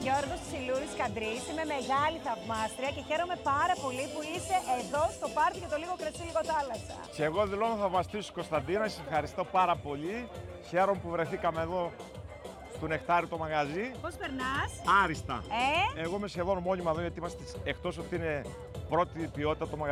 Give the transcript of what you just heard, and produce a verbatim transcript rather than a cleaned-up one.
Γιώργος Ψιλούρης Καντρής, είμαι μεγάλη θαυμάστρια και χαίρομαι πάρα πολύ που είσαι εδώ στο πάρτι για το λίγο κρασί, λίγο θάλασσα. Και εγώ δηλώνω θαυμαστής Κωνσταντίνα, σας ευχαριστώ πάρα πολύ. Χαίρομαι που βρεθήκαμε εδώ στο Νεκτάρι το μαγαζί. Πώς περνάς? Άριστα. Ε? Εγώ είμαι σχεδόν μόνιμα εδώ γιατί είμαστε εκτός ότι είναι πρώτη ποιότητα το μαγαζί.